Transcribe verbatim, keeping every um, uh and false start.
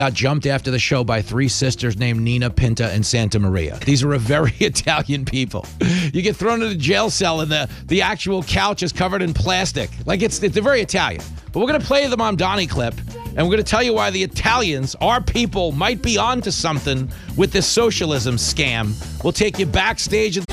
got jumped after the show by three sisters named Nina, Pinta, and Santa Maria. These are a very Italian people. You get thrown in a jail cell and the, the actual couch is covered in plastic. Like, it's, it's very Italian. But we're going to play the Mamdani clip, and we're going to tell you why the Italians, our people, might be onto something with this socialism scam. We'll take you backstage.